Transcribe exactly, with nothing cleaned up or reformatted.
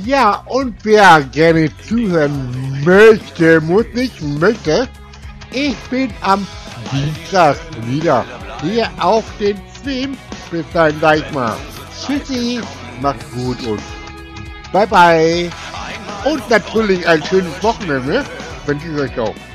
Ja, und wer gerne zuhören möchte, muss nicht, möchte, ich bin am Dienstag wieder hier auf den Stream. Bis dahin, sag ich mal. Tschüssi, macht's gut und bye bye. Und natürlich ein schönes Wochenende, wünsche ich euch auch.